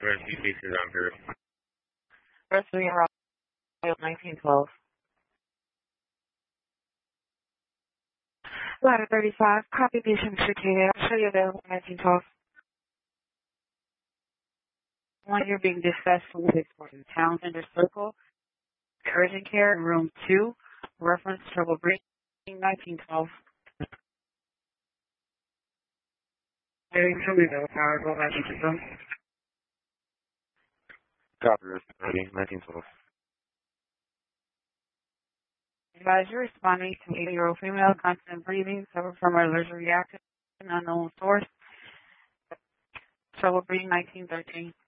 Emergency cases on Peru. Rescue Royal 1912. Ladder 35, copy patient treated. I'll show you available 1912. One, you're being dispatched from the Town Center Circle, urgent care in room 2, reference trouble breathing 1912. Show me the power go 1912. Copy, ready, 1912. Advisor responding to 80-year-old female, constant breathing, suffer from allergic reaction, unknown source, trouble breathing 1913.